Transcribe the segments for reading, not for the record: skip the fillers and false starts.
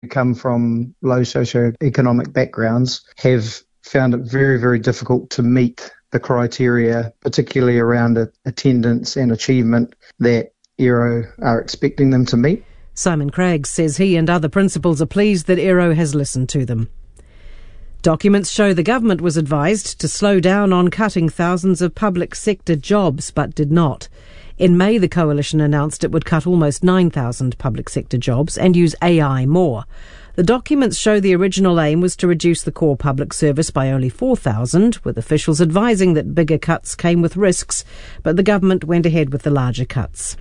come from low socioeconomic backgrounds have found it very, very difficult to meet the criteria, particularly around attendance and achievement that Aero are expecting them to meet. Simon Craggs says he and other principals are pleased that Aero has listened to them. Documents show the government was advised to slow down on cutting thousands of public sector jobs, but did not. In May, the coalition announced it would cut almost 9,000 public sector jobs and use AI more. The documents show the original aim was to reduce the core public service by only 4,000, with officials advising that bigger cuts came with risks, but the government went ahead with the larger cuts.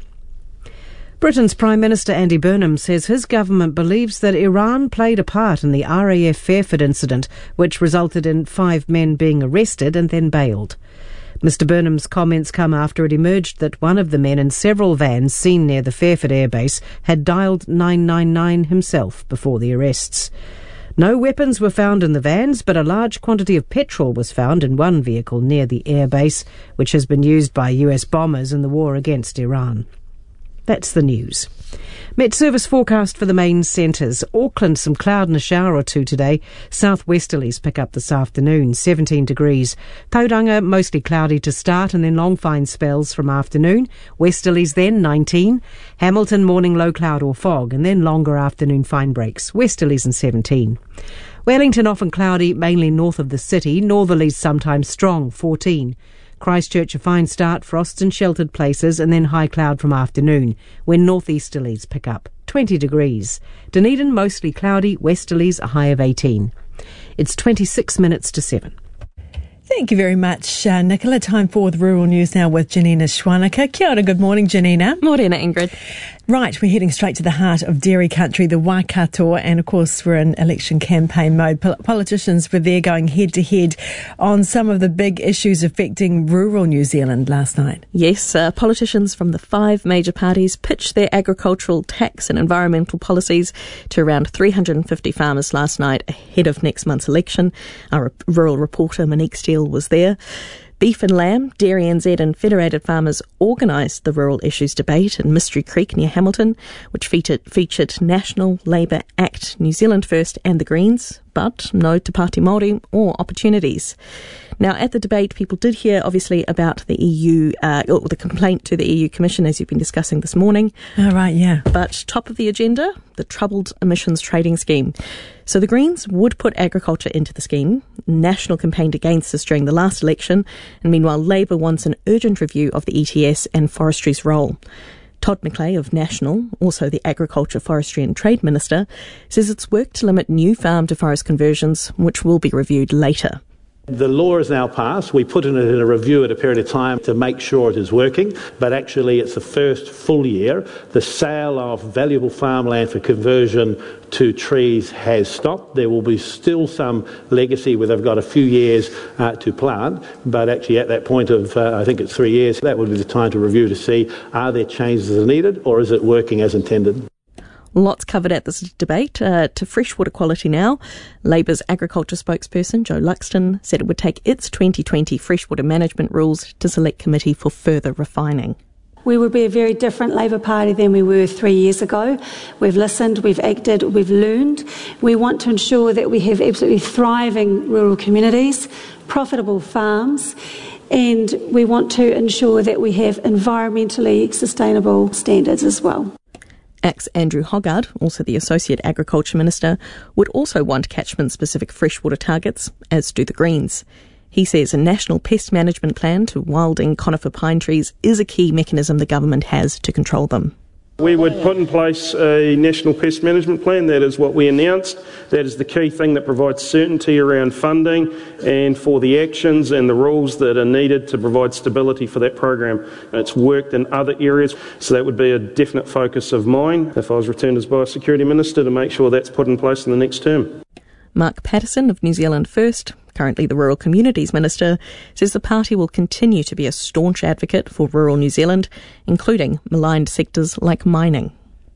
Britain's Prime Minister Andy Burnham says his government believes that Iran played a part in the RAF Fairford incident, which resulted in 5 men being arrested and then bailed. Mr Burnham's comments come after it emerged that one of the men in several vans seen near the Fairford airbase had dialed 999 himself before the arrests. No weapons were found in the vans, but a large quantity of petrol was found in one vehicle near the airbase, which has been used by US bombers in the war against Iran. That's the news. Met Service forecast for the main centres. Auckland, some cloud and a shower or two today. Southwesterlies pick up this afternoon, 17 degrees. Tauranga, mostly cloudy to start and then long fine spells from afternoon. Westerlies then, 19. Hamilton, morning low cloud or fog and then longer afternoon fine breaks. Westerlies and 17. Wellington, often cloudy, mainly north of the city. Northerlies sometimes strong, 14. Christchurch, a fine start, frosts in sheltered places and then high cloud from afternoon, when northeasterlies pick up, 20 degrees. Dunedin, mostly cloudy, westerlies, a high of 18. It's 26 minutes to 7. Thank you very much, Nicola. Time for the rural news now with Janina Schwanica. Kia ora, good morning, Janina. Morena, Ingrid. Right, we're heading straight to the heart of dairy country, the Waikato, and of course we're in election campaign mode. Politicians were there going head-to-head on some of the big issues affecting rural New Zealand last night. Yes, politicians from the 5 major parties pitched their agricultural, tax and environmental policies to around 350 farmers last night ahead of next month's election. Our rural reporter Monique Steele was there. Beef and Lamb, Dairy NZ and Federated Farmers organised the rural issues debate in Mystery Creek near Hamilton, which featured National, Labour, ACT, New Zealand First and the Greens, but no Te Pāti Māori or opportunities. Now, at the debate, people did hear, obviously, about the EU, or the complaint to the EU Commission, as you've been discussing this morning. Oh, right, yeah. But top of the agenda, the Troubled Emissions Trading Scheme. So the Greens would put agriculture into the scheme. National campaigned against this during the last election, and meanwhile, Labour wants an urgent review of the ETS and forestry's role. Todd McClay of National, also the Agriculture, Forestry and Trade Minister, says it's worked to limit new farm to forest conversions, which will be reviewed later. The law is now passed. We put it in a review at a period of time to make sure it is working, but actually it's the first full year. The sale of valuable farmland for conversion to trees has stopped. There will be still some legacy where they've got a few years to plant, but actually at that point of, I think it's 3 years, that would be the time to review to see are there changes that are needed or is it working as intended. Lots covered at this debate. To freshwater quality now, Labour's agriculture spokesperson Joe Luxton said it would take its 2020 freshwater management rules to select committee for further refining. We will be a very different Labour Party than we were 3 years ago. We've listened, we've acted, we've learned. We want to ensure that we have absolutely thriving rural communities, profitable farms, and we want to ensure that we have environmentally sustainable standards as well. ACT's Andrew Hoggard, also the Associate Agriculture Minister, would also want catchment-specific freshwater targets, as do the Greens. He says a national pest management plan to wilding conifer pine trees is a key mechanism the government has to control them. We would put in place a national pest management plan. That is what we announced. That is the key thing that provides certainty around funding and for the actions and the rules that are needed to provide stability for that program. It's worked in other areas, so that would be a definite focus of mine if I was returned as Biosecurity Minister to make sure that's put in place in the next term. Mark Patterson of New Zealand First, currently the Rural Communities Minister, says the party will continue to be a staunch advocate for rural New Zealand, including maligned sectors like mining.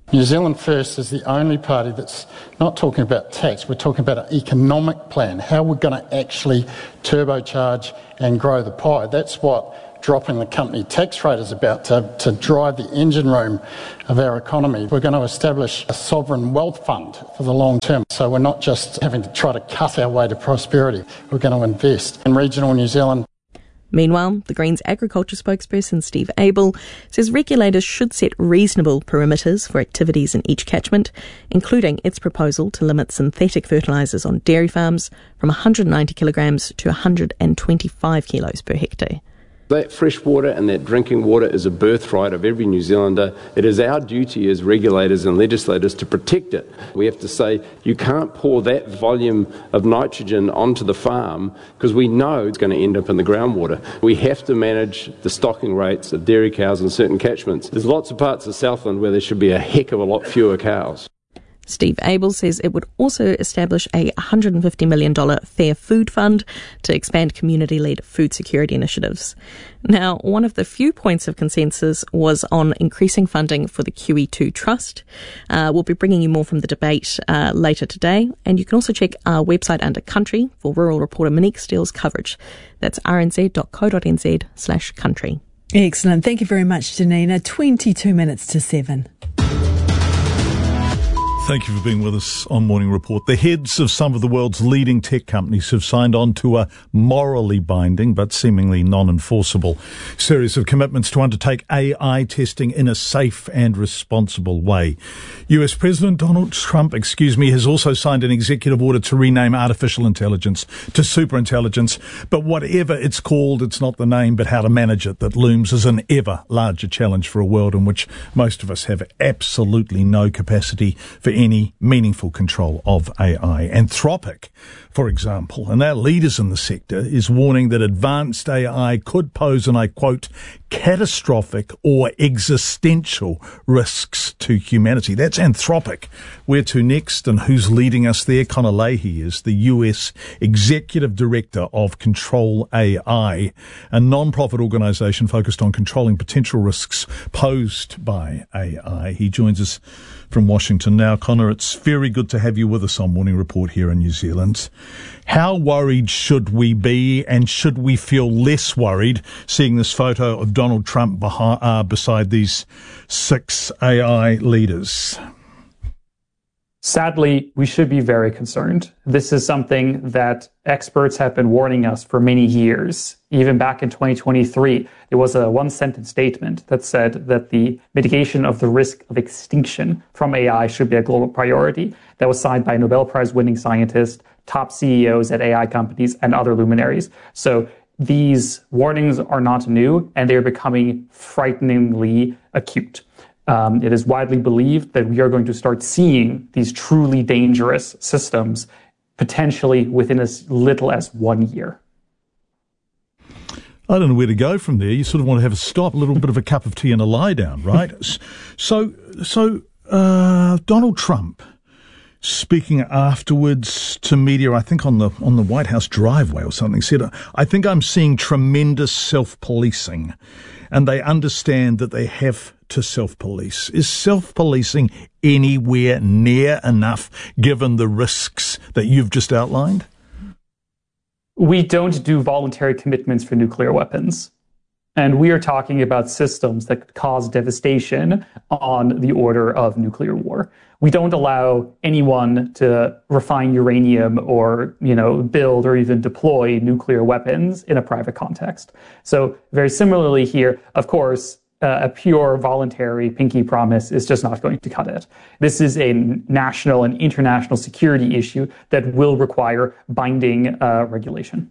New Zealand First is the only party that's not talking about tax. We're talking about an economic plan, how we're going to actually turbocharge and grow the pie. That's what dropping the company tax rate is about, to drive the engine room of our economy. We're going to establish a sovereign wealth fund for the long term. So we're not just having to try to cut our way to prosperity. We're going to invest in regional New Zealand. Meanwhile, the Greens agriculture spokesperson Steve Abel says regulators should set reasonable perimeters for activities in each catchment, including its proposal to limit synthetic fertilisers on dairy farms from 190 kilograms to 125 kilos per hectare. That fresh water and that drinking water is a birthright of every New Zealander. It is our duty as regulators and legislators to protect it. We have to say you can't pour that volume of nitrogen onto the farm because we know it's going to end up in the groundwater. We have to manage the stocking rates of dairy cows in certain catchments. There's lots of parts of Southland where there should be a heck of a lot fewer cows. Steve Abel says it would also establish a $150 million Fair Food Fund to expand community-led food security initiatives. Now, one of the few points of consensus was on increasing funding for the QE2 Trust. We'll be bringing you more from the debate later today, and you can also check our website under Country for rural reporter Monique Steele's coverage. That's rnz.co.nz/country. Excellent. Thank you very much, Janina. 22 minutes to 7. Thank you for being with us on Morning Report. The heads of some of the world's leading tech companies have signed on to a morally binding but seemingly non-enforceable series of commitments to undertake AI testing in a safe and responsible way. US President Donald Trump, has also signed an executive order to rename artificial intelligence to superintelligence. But whatever it's called, it's not the name but how to manage it that looms as an ever larger challenge for a world in which most of us have absolutely no capacity for any meaningful control of AI. Anthropic, for example, and our leaders in the sector, is warning that advanced AI could pose, and I quote, catastrophic or existential risks to humanity. That's Anthropic. Where to next, and who's leading us there? Connor Leahy is the US Executive Director of Control AI, a non-profit organisation focused on controlling potential risks posed by AI. He joins us from Washington now. Connor, it's very good to have you with us on Morning Report here in New Zealand. How worried should we be, and should we feel less worried seeing this photo of Donald Trump beside these 6 AI leaders? Sadly, we should be very concerned. This is something that experts have been warning us for many years. Even back in 2023, there was a one-sentence statement that said that the mitigation of the risk of extinction from AI should be a global priority. That was signed by Nobel Prize-winning scientists, top CEOs at AI companies, and other luminaries. So these warnings are not new, and they're becoming frighteningly acute. It is widely believed that we are going to start seeing these truly dangerous systems potentially within as little as 1 year. I don't know where to go from there. You sort of want to have a stop, a little bit of a cup of tea and a lie down, right? So Donald Trump, speaking afterwards to media, I think on the White House driveway or something, said, "I think I'm seeing tremendous self-policing, and they understand that they have to self-police." Is self-policing anywhere near enough given the risks that you've just outlined? We don't do voluntary commitments for nuclear weapons. And we are talking about systems that could cause devastation on the order of nuclear war. We don't allow anyone to refine uranium or, build or even deploy nuclear weapons in a private context. So very similarly here, of course, a pure voluntary pinky promise is just not going to cut it. This is a national and international security issue that will require binding regulation.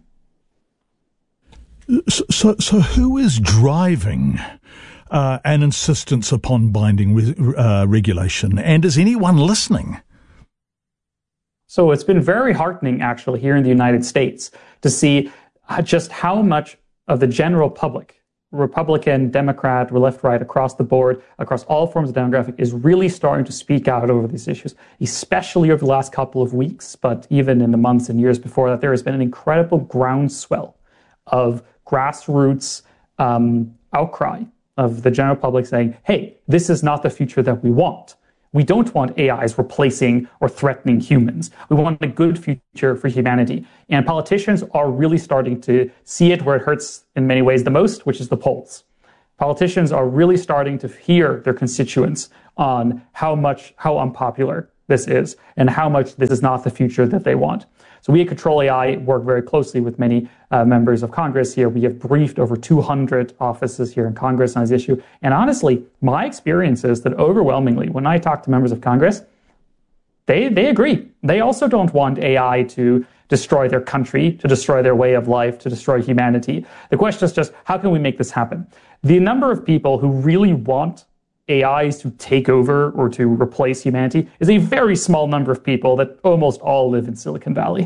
So who is driving an insistence upon binding regulation? And is anyone listening? So it's been very heartening, actually, here in the United States to see just how much of the general public, Republican, Democrat, left, right, across the board, across all forms of demographic, is really starting to speak out over these issues, especially over the last couple of weeks, but even in the months and years before that, there has been an incredible groundswell of grassroots outcry of the general public saying, hey, this is not the future that we want. We don't want AIs replacing or threatening humans. We want a good future for humanity. And politicians are really starting to see it where it hurts in many ways the most, which is the polls. Politicians are really starting to hear their constituents on how unpopular this is and how much this is not the future that they want. So we at Control AI work very closely with many members of Congress here. We have briefed over 200 offices here in Congress on this issue. And honestly, my experience is that overwhelmingly, when I talk to members of Congress, they agree. They also don't want AI to destroy their country, to destroy their way of life, to destroy humanity. The question is just, how can we make this happen? The number of people who really want AIs to take over or to replace humanity is a very small number of people that almost all live in Silicon Valley.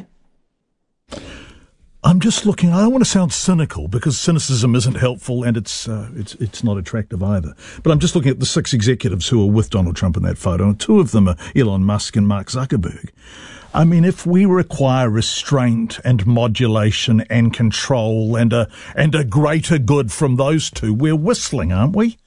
I'm just looking, I don't want to sound cynical because cynicism isn't helpful and it's not attractive either. But I'm just looking at the 6 executives who are with Donald Trump in that photo, and 2 of them are Elon Musk and Mark Zuckerberg. I mean, if we require restraint and modulation and control and a greater good from those 2, we're whistling, aren't we?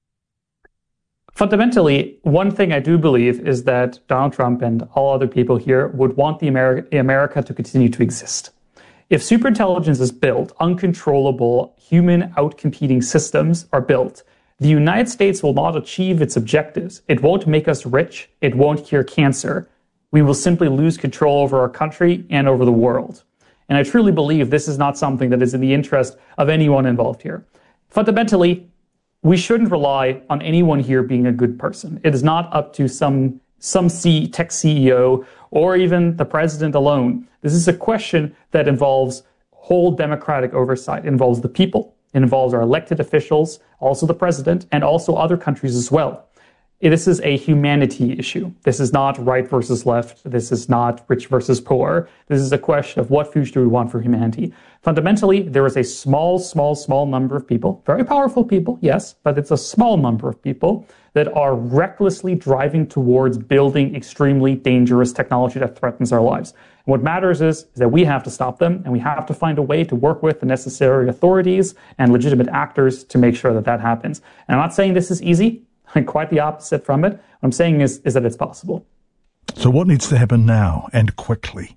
Fundamentally, one thing I do believe is that Donald Trump and all other people here would want the America to continue to exist. If superintelligence is built, uncontrollable human outcompeting systems are built, the United States will not achieve its objectives. It won't make us rich. It won't cure cancer. We will simply lose control over our country and over the world. And I truly believe this is not something that is in the interest of anyone involved here. Fundamentally, we shouldn't rely on anyone here being a good person. It is not up to some tech CEO or even the president alone. This is a question that involves whole democratic oversight. It involves the people. It involves our elected officials, also the president, and also other countries as well. This is a humanity issue. This is not right versus left. This is not rich versus poor. This is a question of what future do we want for humanity. Fundamentally, there is a small number of people, very powerful people, yes, but it's a small number of people that are recklessly driving towards building extremely dangerous technology that threatens our lives. And what matters is that we have to stop them, and we have to find a way to work with the necessary authorities and legitimate actors to make sure that that happens. And I'm not saying this is easy. Quite the opposite from it. What I'm saying is that it's possible. So what needs to happen now and quickly?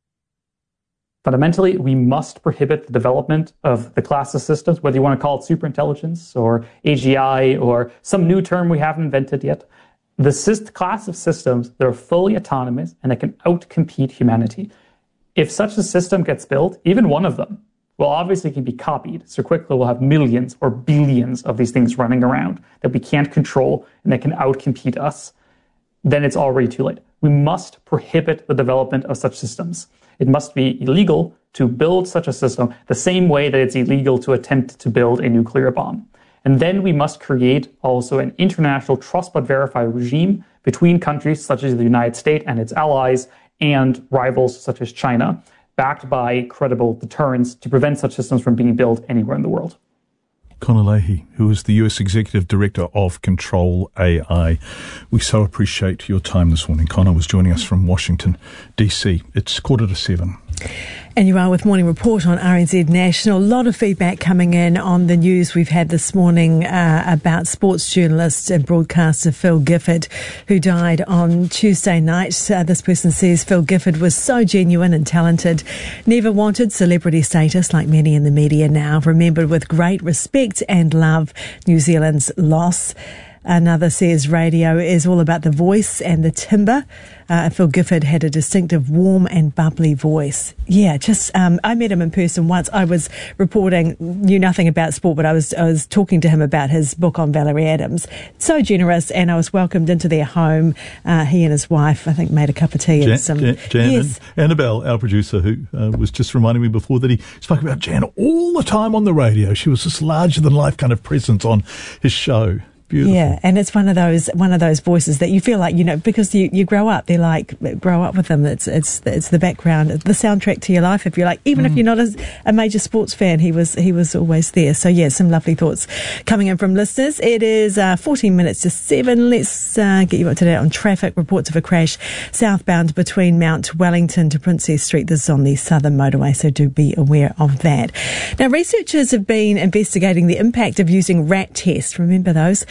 Fundamentally, we must prohibit the development of the class of systems, whether you want to call it superintelligence or AGI or some new term we haven't invented yet. The class of systems that are fully autonomous and that can outcompete humanity. If such a system gets built, even one of them, well, obviously it can be copied. So quickly we'll have millions or billions of these things running around that we can't control and that can outcompete us. Then it's already too late. We must prohibit the development of such systems. It must be illegal to build such a system the same way that it's illegal to attempt to build a nuclear bomb. And then we must create also an international trust but verify regime between countries such as the United States and its allies and rivals such as China, backed by credible deterrence to prevent such systems from being built anywhere in the world. Conor Leahy, who is the US Executive Director of Control AI. We so appreciate your time this morning. Conor was joining us from Washington, D.C. It's 6:45. And you are with Morning Report on RNZ National. A lot of feedback coming in on the news we've had this morning about sports journalist and broadcaster Phil Gifford, who died on Tuesday night. This person says Phil Gifford was so genuine and talented, never wanted celebrity status like many in the media now, remembered with great respect and love New Zealand's loss. Another says radio is all about the voice and the timbre. Phil Gifford had a distinctive, warm and bubbly voice. Yeah, I met him in person once. I was reporting, knew nothing about sport, but I was talking to him about his book on Valerie Adams. So generous, and I was welcomed into their home. He and his wife, I think, made a cup of tea. Jan, Annabelle, our producer, who was just reminding me before that he spoke about Jan all the time on the radio. She was this larger-than-life kind of presence on his show. Beautiful. Yeah, and it's one of those voices that you feel like, because you grow up, they're like, grow up with them. It's the background, the soundtrack to your life, if you like. Even if you're not a major sports fan, he was always there. So yeah, some lovely thoughts coming in from listeners. It is 14 minutes to 7. Let's get you up to date on traffic. Reports of a crash southbound between Mount Wellington to Princess Street. This is on the southern motorway, so do be aware of that. Now, researchers have been investigating the impact of using rat tests. Remember those?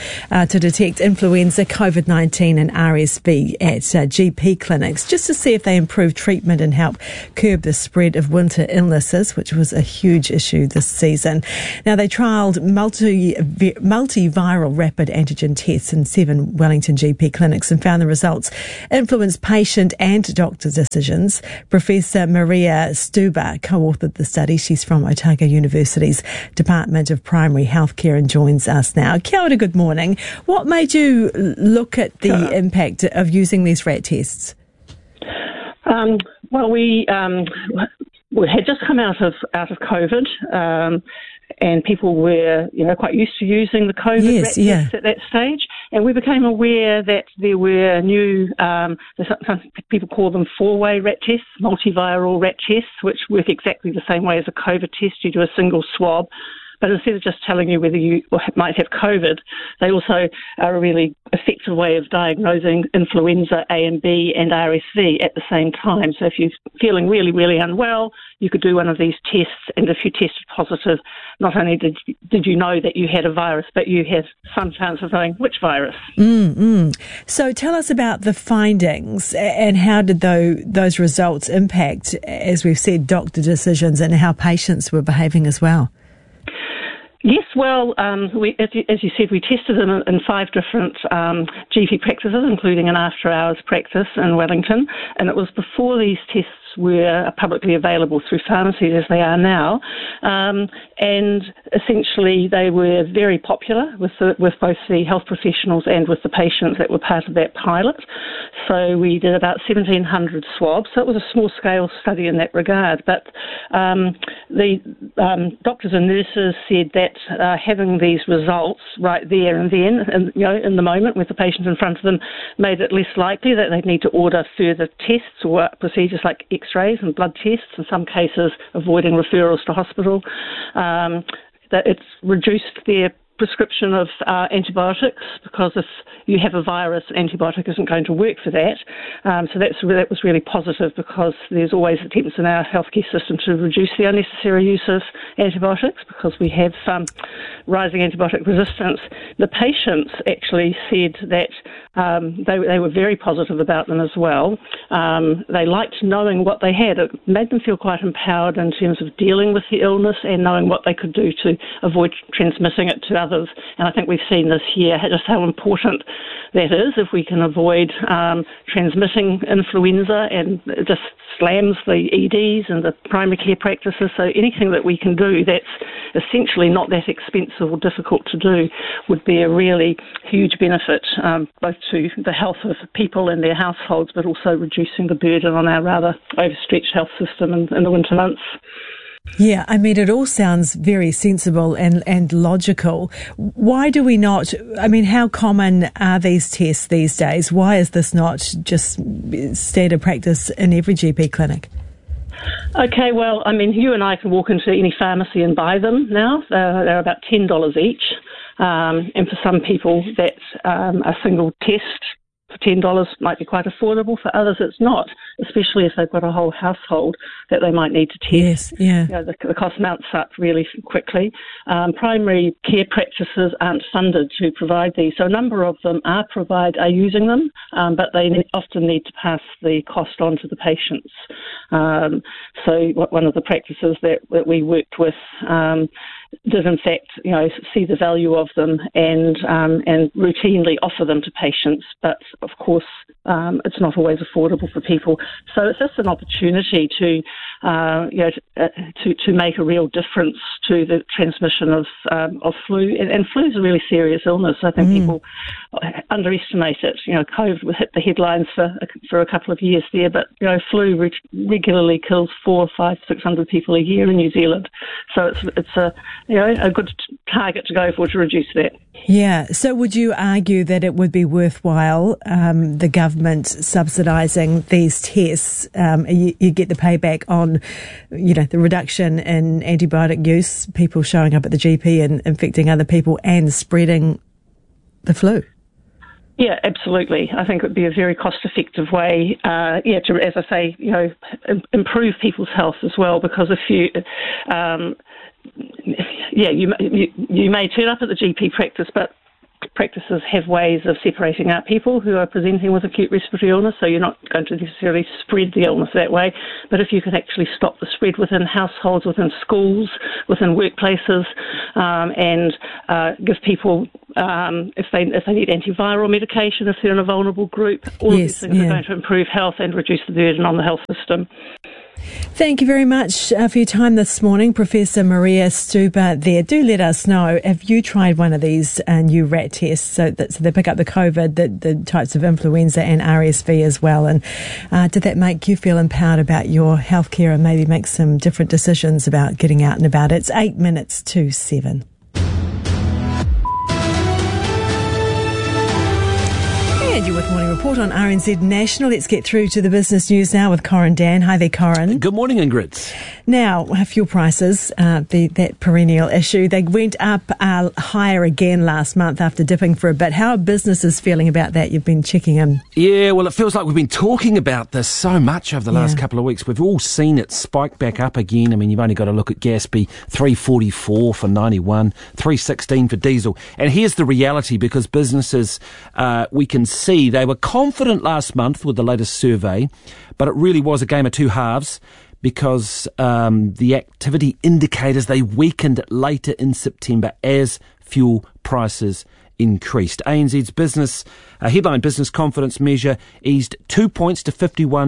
to detect influenza, COVID-19 and RSV at GP clinics, just to see if they improve treatment and help curb the spread of winter illnesses, which was a huge issue this season. Now, they trialled multiviral rapid antigen tests in 7 Wellington GP clinics and found the results influenced patient and doctor decisions. Professor Maria Stuber co-authored the study. She's from Otago University's Department of Primary Healthcare and joins us now. Kia ora, good morning. What made you look at the impact of using these rat tests? Well, we had just come out of COVID, and people were, quite used to using the COVID rat tests at that stage. And we became aware that there were new, some people call them 4-way rat tests, multiviral rat tests, which work exactly the same way as a COVID test. You do a single swab. But instead of just telling you whether you might have COVID, they also are a really effective way of diagnosing influenza A and B and RSV at the same time. So if you're feeling really, really unwell, you could do one of these tests, and if you tested positive, not only did you know that you had a virus, but you had some chance of knowing which virus. So tell us about the findings, and how did those results impact, as we've said, doctor decisions and how patients were behaving as well? Yes, well, as you said, we tested them in 5 different GP practices, including an after-hours practice in Wellington, and it was before these tests were publicly available through pharmacies as they are now, and essentially they were very popular with both the health professionals and with the patients that were part of that pilot. So we did about 1,700 swabs, so it was a small-scale study in that regard, but the doctors and nurses said that having these results right there and then, and, in the moment with the patient in front of them, made it less likely that they'd need to order further tests or procedures like X-rays and blood tests, in some cases avoiding referrals to hospital. That it's reduced their prescription of antibiotics, because if you have a virus, antibiotic isn't going to work for that. So that was really positive, because there's always attempts in our healthcare system to reduce the unnecessary use of antibiotics, because we have rising antibiotic resistance. The patients actually said that they were very positive about them as well. They liked knowing what they had. It made them feel quite empowered in terms of dealing with the illness and knowing what they could do to avoid transmitting it to others. And I think we've seen this year just how important that is. If we can avoid transmitting influenza, and it just slams the EDs and the primary care practices. So anything that we can do that's essentially not that expensive or difficult to do would be a really huge benefit, both to the health of people and their households, but also reducing the burden on our rather overstretched health system in the winter months. Yeah, I mean, it all sounds very sensible and logical. Why do we not, how common are these tests these days? Why is this not just standard practice in every GP clinic? Okay, well, you and I can walk into any pharmacy and buy them now. They're about $10 each. And for some people, that's a single test for $10 might be quite affordable. For others, it's not, especially if they've got a whole household that they might need to test. Yes, yeah. The cost mounts up really quickly. Primary care practices aren't funded to provide these, so a number of them are using them, but they often need to pass the cost on to the patients. So one of the practices that we worked with did in fact, see the value of them and routinely offer them to patients. But of course, it's not always affordable for people. So it's just an opportunity to make a real difference to the transmission of flu. And flu is a really serious illness. I think people underestimate it. COVID hit the headlines for a couple of years there, but flu regularly kills 400, 500, 600 people a year in New Zealand. So it's a good target to go for to reduce that. Yeah. So would you argue that it would be worthwhile, the government subsidising these tests? You get the payback on, the reduction in antibiotic use, people showing up at the GP and infecting other people and spreading the flu? Yeah, absolutely. I think it would be a very cost-effective way, to, as I say, improve people's health as well. Because if you, you may turn up at the GP practice, but practices have ways of separating out people who are presenting with acute respiratory illness, so you're not going to necessarily spread the illness that way. But if you can actually stop the spread within households, within schools, within workplaces, and give people, if they need antiviral medication, if they're in a vulnerable group, all of these things are going to improve health and reduce the burden on the health system. Thank you very much for your time this morning, Professor Maria Stuber there. Do let us know, have you tried one of these new rat tests so they pick up the COVID, the types of influenza and RSV as well? And did that make you feel empowered about your healthcare and maybe make some different decisions about getting out and about? It's 8 minutes to 7. And you're with Morning Report on RNZ National. Let's get through to the business news now with Corin Dan. Hi there, Corin. Good morning, Ingrid. Now, fuel prices, that perennial issue, they went up higher again last month after dipping for a bit. How are businesses feeling about that? You've been checking in. Yeah, well, it feels like we've been talking about this so much over the last couple of weeks. We've all seen it spike back up again. I mean, you've only got to look at Gaspy, $3.44 for 91, $3.16 for diesel. And here's the reality, because businesses, we can see they were confident last month with the latest survey, but it really was a game of two halves, because the activity indicators, they weakened later in September as fuel prices increased. ANZ's business headline business confidence measure eased 2 points to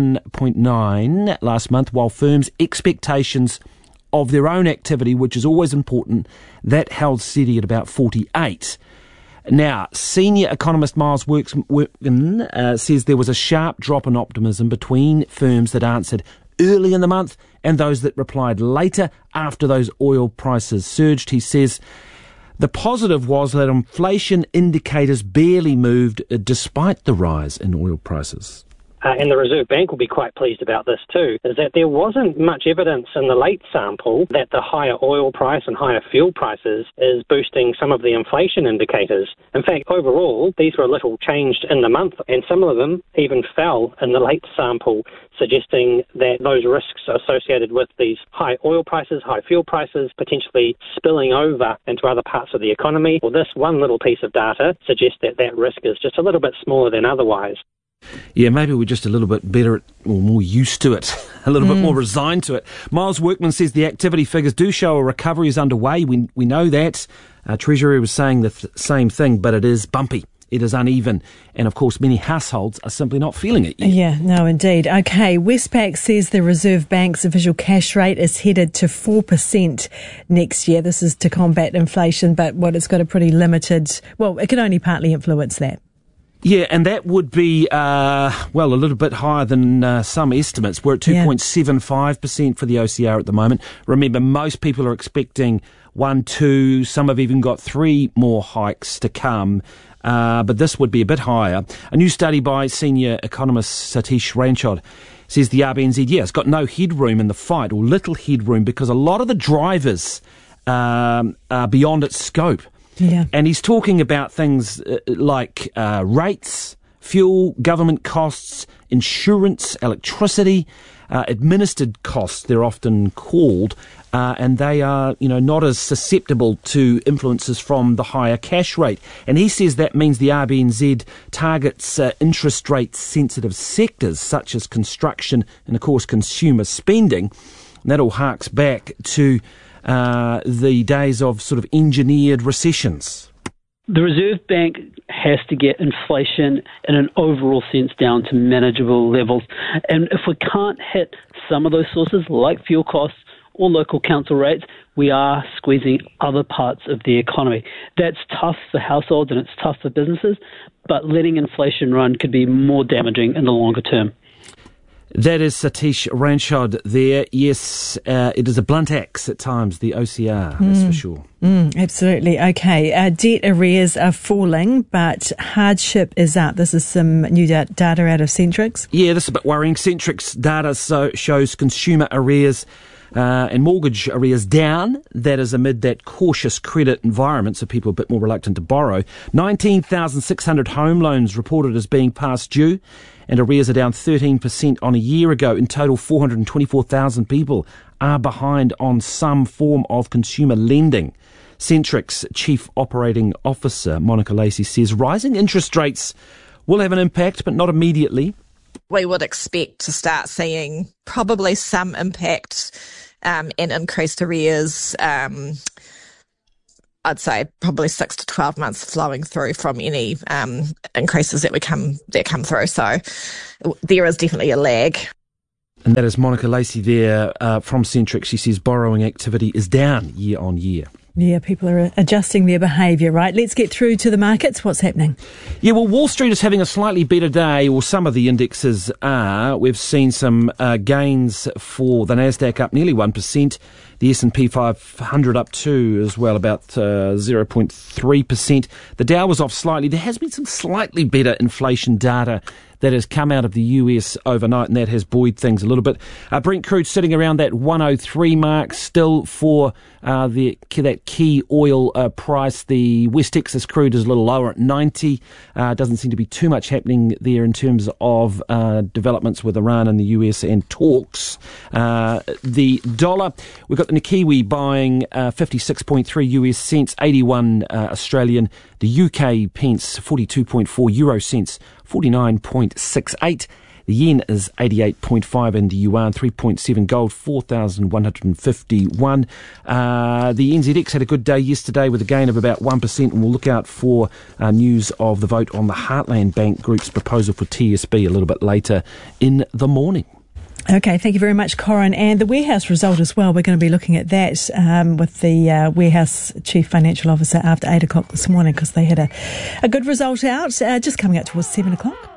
51.9 last month, while firms' expectations of their own activity, which is always important, that held steady at about 48. Now, senior economist Miles Workman says there was a sharp drop in optimism between firms that answered early in the month and those that replied later after those oil prices surged. He says the positive was that inflation indicators barely moved despite the rise in oil prices. And the Reserve Bank will be quite pleased about this too, is that there wasn't much evidence in the late sample that the higher oil price and higher fuel prices is boosting some of the inflation indicators. In fact, overall, these were a little changed in the month, and some of them even fell in the late sample, suggesting that those risks associated with these high oil prices, high fuel prices, potentially spilling over into other parts of the economy. Well, this one little piece of data suggests that that risk is just a little bit smaller than otherwise. Yeah, maybe we're just a little bit better at, or more used to it, a little bit more resigned to it. Miles Workman says the activity figures do show a recovery is underway. We know that. Treasury was saying the same thing, but it is bumpy. It is uneven. And, of course, many households are simply not feeling it yet. Yeah, no, indeed. OK, Westpac says the Reserve Bank's official cash rate is headed to 4% next year. This is to combat inflation, but it's got a pretty limited... Well, it can only partly influence that. Yeah, and that would be, a little bit higher than some estimates. We're at 2.75% for the OCR at the moment. Remember, most people are expecting 1, 2, some have even got 3 more hikes to come. But this would be a bit higher. A new study by senior economist Satish Ranchod says the RBNZ, it's got no headroom in the fight, or little headroom, because a lot of the drivers are beyond its scope. Yeah. And he's talking about things like rates, fuel, government costs, insurance, electricity, administered costs, they're often called, and they are, not as susceptible to influences from the higher cash rate. And he says that means the RBNZ targets interest rate sensitive sectors such as construction and, of course, consumer spending. And that all harks back to the days of sort of engineered recessions. The Reserve Bank has to get inflation in an overall sense down to manageable levels. And if we can't hit some of those sources, like fuel costs or local council rates, we are squeezing other parts of the economy. That's tough for households and it's tough for businesses, but letting inflation run could be more damaging in the longer term. That is Satish Ranchod there. Yes, it is a blunt axe at times, the OCR, that's for sure. Absolutely. Okay. Debt arrears are falling, but hardship is up. This is some new data out of Centrix. Yeah, this is a bit worrying. Centrix data shows consumer arrears and mortgage arrears down. That is amid that cautious credit environment, so people are a bit more reluctant to borrow. 19,600 home loans reported as being past due, and arrears are down 13% on a year ago. In total, 424,000 people are behind on some form of consumer lending. Centric's Chief Operating Officer, Monica Lacey, says rising interest rates will have an impact, but not immediately. We would expect to start seeing probably some impact and increased arrears, I'd say probably 6 to 12 months flowing through from any increases that come through. So there is definitely a lag. And that is Monica Lacey there from Centric. She says borrowing activity is down year on year. Yeah, people are adjusting their behaviour, right? Let's get through to the markets. What's happening? Yeah, well, Wall Street is having a slightly better day, or some of the indexes are. We've seen some gains for the Nasdaq up nearly 1%. The S&P 500 up 2 as well, about 0.3%. The Dow was off slightly. There has been some slightly better inflation data that has come out of the US overnight, and that has buoyed things a little bit. Brent crude sitting around that 103 mark still for that key oil price. The West Texas crude is a little lower at 90. Doesn't seem to be too much happening there in terms of developments with Iran and the US and talks. The dollar, we've got the Kiwi buying 56.3 US cents, 81 Australian. The UK pence, 42.4 euro cents, 49.68. The yen is 88.5 and the yuan 3.7. Gold 4,151. The NZX had a good day yesterday with a gain of about 1%, and we'll look out for news of the vote on the Heartland Bank Group's proposal for TSB a little bit later in the morning. Okay, thank you very much, Corin. And the Warehouse result as well, we're going to be looking at that with the Warehouse Chief Financial Officer after 8 o'clock this morning, because they had a good result out, just coming up towards 7 o'clock.